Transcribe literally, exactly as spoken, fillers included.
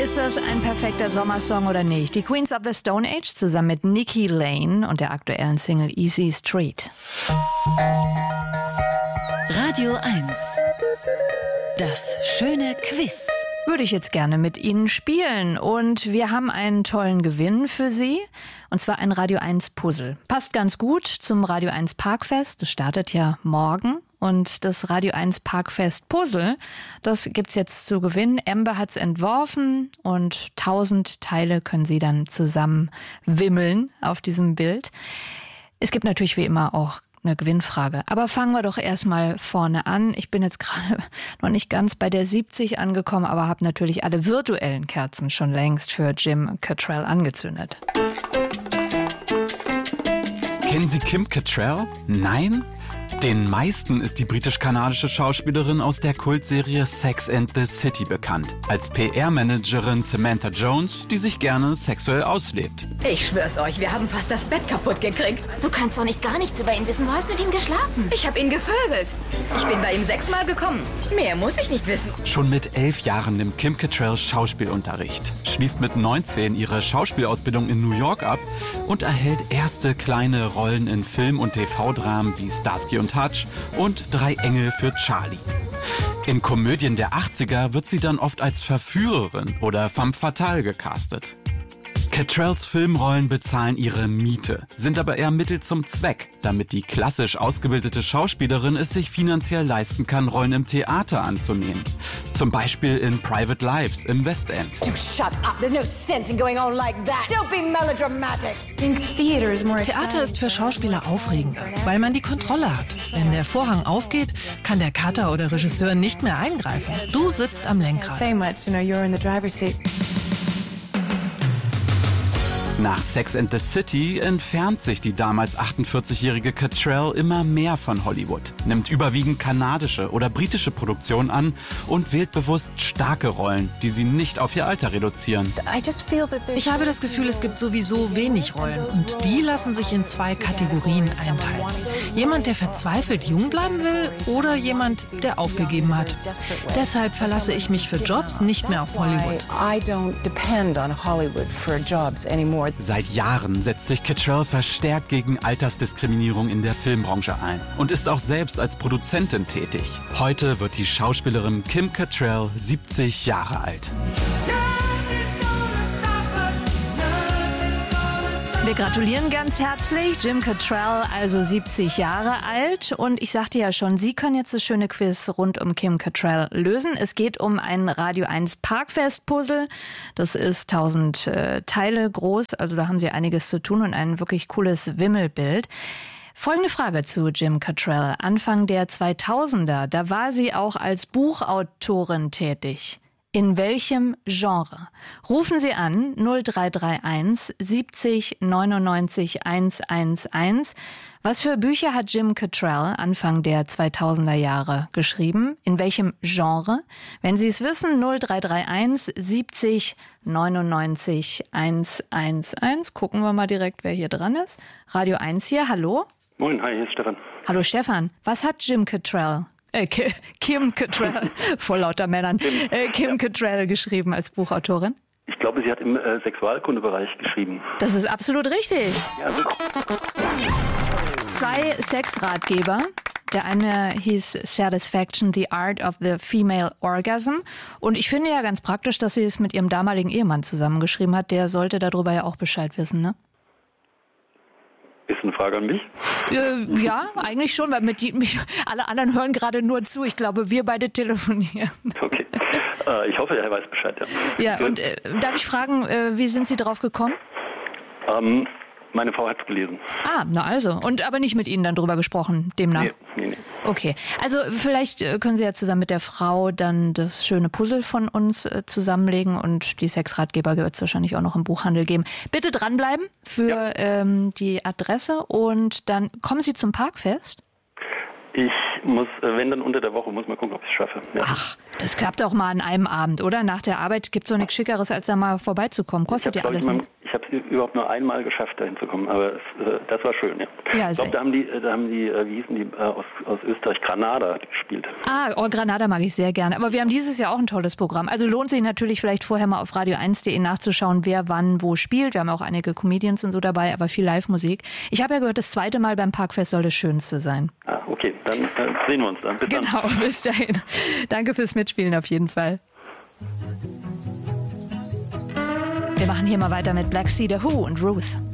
Ist das ein perfekter Sommersong oder nicht? Die Queens of the Stone Age zusammen mit Nikki Lane und der aktuellen Single Easy Street. Radio eins. Das schöne Quiz. Würde ich jetzt gerne mit Ihnen spielen. Und wir haben einen tollen Gewinn für Sie. Und zwar ein Radio eins Puzzle. Passt ganz gut zum Radio eins Parkfest. Das startet ja morgen. Und das Radio eins Parkfest Puzzle, das gibt's jetzt zu gewinnen. Amber hat's entworfen und tausend Teile können Sie dann zusammen wimmeln auf diesem Bild. Es gibt natürlich wie immer auch eine Gewinnfrage. Aber fangen wir doch erstmal vorne an. Ich bin jetzt gerade noch nicht ganz bei der siebzig angekommen, aber habe natürlich alle virtuellen Kerzen schon längst für Jim Cattrall angezündet. Kennen Sie Kim Cattrall? Nein? Den meisten ist die britisch-kanadische Schauspielerin aus der Kultserie Sex and the City bekannt. Als P R-Managerin Samantha Jones, die sich gerne sexuell auslebt. Ich schwör's euch, wir haben fast das Bett kaputt gekriegt. Du kannst doch nicht gar nichts über ihn wissen. Du hast mit ihm geschlafen. Ich hab ihn gevögelt. Ich bin bei ihm sechsmal gekommen. Mehr muss ich nicht wissen. Schon mit elf Jahren nimmt Kim Cattrall Schauspielunterricht, schließt mit neunzehn ihre Schauspielausbildung in New York ab und erhält erste kleine Rollen in Film- und T V-Dramen wie Starsky und Hutch und Drei Engel für Charlie. In Komödien der achtziger wird sie dann oft als Verführerin oder femme fatale gecastet. Cattralls Filmrollen bezahlen ihre Miete, sind aber eher Mittel zum Zweck, damit die klassisch ausgebildete Schauspielerin es sich finanziell leisten kann, Rollen im Theater anzunehmen. Zum Beispiel in Private Lives im West End. Do shut up. There's no sense in going on like that. Don't be melodramatic. Theater ist für Schauspieler aufregender, weil man die Kontrolle hat. Wenn der Vorhang aufgeht, kann der Cutter oder Regisseur nicht mehr eingreifen. Du sitzt am Lenkrad. Nach Sex and the City entfernt sich die damals achtundvierzigjährige Cattrall immer mehr von Hollywood, nimmt überwiegend kanadische oder britische Produktionen an und wählt bewusst starke Rollen, die sie nicht auf ihr Alter reduzieren. Ich habe das Gefühl, es gibt sowieso wenig Rollen und die lassen sich in zwei Kategorien einteilen. Jemand, der verzweifelt jung bleiben will oder jemand, der aufgegeben hat. Deshalb verlasse ich mich für Jobs nicht mehr auf Hollywood. I don't depend on Hollywood for jobs anymore. Seit Jahren setzt sich Cattrall verstärkt gegen Altersdiskriminierung in der Filmbranche ein und ist auch selbst als Produzentin tätig. Heute wird die Schauspielerin Kim Cattrall siebzig Jahre alt. Wir gratulieren ganz herzlich. Jim Cattrall, also siebzig Jahre alt. Und ich sagte ja schon, Sie können jetzt das schöne Quiz rund um Kim Cattrall lösen. Es geht um ein Radio eins Parkfest-Puzzle. Das ist tausend äh, Teile groß. Also da haben Sie einiges zu tun und ein wirklich cooles Wimmelbild. Folgende Frage zu Jim Cattrall. Anfang der zweitausender, da war sie auch als Buchautorin tätig. In welchem Genre? Rufen Sie an null drei drei eins siebzig neunundneunzig hundertelf. Was für Bücher hat Jim Cattrall Anfang der zweitausender Jahre geschrieben? In welchem Genre? Wenn Sie es wissen, null drei drei eins siebzig neunundneunzig hundertelf. Gucken wir mal direkt, wer hier dran ist. Radio eins hier, hallo? Moin, hi, hier ist Stefan. Hallo Stefan, was hat Jim Cattrall Äh, Kim Cattrall, vor lauter Männern, äh, Kim Cattrall geschrieben als Buchautorin? Ich glaube, sie hat im äh, Sexualkundebereich geschrieben. Das ist absolut richtig. Ja, super. Zwei Sexratgeber. Der eine hieß Satisfaction, the Art of the Female Orgasm. Und ich finde ja ganz praktisch, dass sie es mit ihrem damaligen Ehemann zusammengeschrieben hat. Der sollte darüber ja auch Bescheid wissen, ne? Ist eine Frage an mich? Äh, ja, eigentlich schon, weil mit die, mich, alle anderen hören gerade nur zu. Ich glaube, wir beide telefonieren. Okay. Äh, ich hoffe, er weiß Bescheid, ja. Ja, und äh, darf ich fragen, äh, wie sind Sie drauf gekommen? Ähm, meine Frau hat es gelesen. Ah, na also. Und aber nicht mit Ihnen dann drüber gesprochen, demnach? Nee, nee, nee. Okay. Also vielleicht äh, können Sie ja zusammen mit der Frau dann das schöne Puzzle von uns äh, zusammenlegen und die Sexratgeber wird es wahrscheinlich auch noch im Buchhandel geben. Bitte dranbleiben für Ja. ähm, die Adresse und dann kommen Sie zum Parkfest. Ich muss, äh, wenn dann unter der Woche, muss mal gucken, ob ich es schaffe. Ja. Ach, das klappt doch mal an einem Abend, oder? Nach der Arbeit gibt es doch nichts Schickeres, als da mal vorbeizukommen. Kostet ich ja habe alles ich, nichts. ich Ich habe es überhaupt nur einmal geschafft, dahin zu kommen, aber es, das war schön, ja. ja ich glaube, da haben die, da haben die, wie hießen die, aus, aus Österreich, Granada gespielt. Ah, oh, Granada mag ich sehr gerne. Aber wir haben dieses Jahr auch ein tolles Programm. Also lohnt sich natürlich vielleicht vorher mal auf radio eins punkt de nachzuschauen, wer wann wo spielt. Wir haben auch einige Comedians und so dabei, aber viel Live-Musik. Ich habe ja gehört, das zweite Mal beim Parkfest soll das Schönste sein. Ah, okay, dann äh, sehen wir uns dann. Bis dann. Genau, bis dahin. Danke fürs Mitspielen auf jeden Fall. Wir machen hier mal weiter mit Black Sea, The Who und Ruth.